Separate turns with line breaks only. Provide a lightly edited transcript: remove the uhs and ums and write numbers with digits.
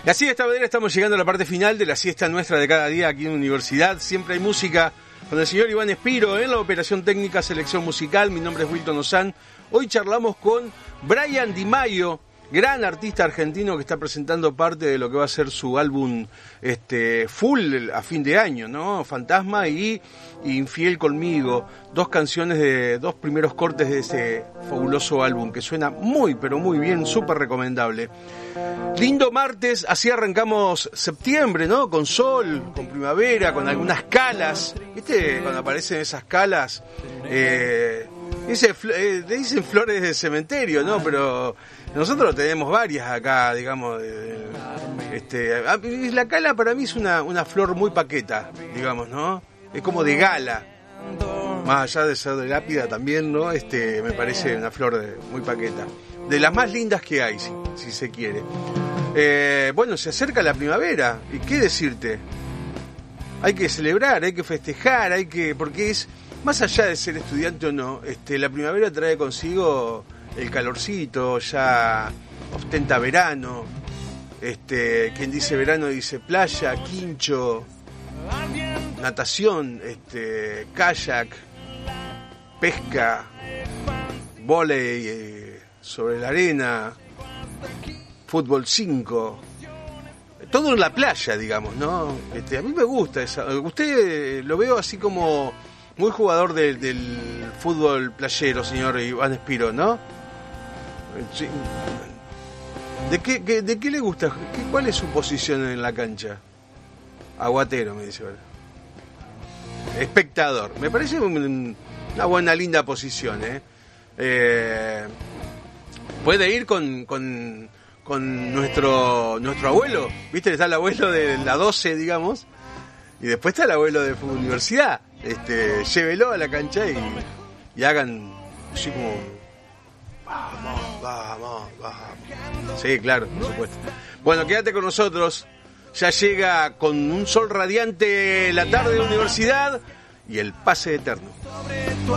Y así de esta manera estamos llegando a la parte final de la siesta nuestra de cada día aquí en Universidad. Siempre hay música con el señor Iván Espiro en la operación técnica, selección musical. Mi nombre es Wilton Ozán. Hoy charlamos con Brian Di Maio, gran artista argentino que está presentando parte de lo que va a ser su álbum full a fin de año, ¿no? Fantasma y Infiel conmigo, dos canciones de dos primeros cortes de ese fabuloso álbum que suena muy pero muy bien, súper recomendable. Lindo martes, así arrancamos septiembre, ¿no? Con sol, con primavera, con algunas calas. ¿Viste cuando aparecen esas calas? Dicen flores de cementerio, ¿no? Pero nosotros tenemos varias acá, digamos. La cala para mí es una flor muy paqueta, digamos, ¿no? Es como de gala. Más allá de ser de lápida también, ¿no? Me parece una flor muy paqueta. De las más lindas que hay, si se quiere. Bueno, se acerca la primavera. ¿Y qué decirte? Hay que celebrar, hay que festejar, porque es... Más allá de ser estudiante o no, la primavera trae consigo el calorcito, ya ostenta verano. Quien dice verano dice playa, quincho, natación, kayak, pesca, vóley sobre la arena, fútbol 5. Todo en la playa, digamos, ¿no? A mí me gusta esa. Usted lo veo así como muy jugador del fútbol playero, señor Iván Espiro, ¿no? Sí. ¿De qué le gusta? ¿Cuál es su posición en la cancha? Aguatero, me dice. Espectador. Me parece una buena, linda posición, puede ir con nuestro abuelo. ¿Viste? Está el abuelo de la 12, digamos. Y después está el abuelo de Fútbol Universidad. Llévelo a la cancha y hagan así como vamos. Sí, claro, por supuesto. Bueno, quédate con nosotros. Ya llega con un sol radiante la tarde de la universidad y el pase eterno.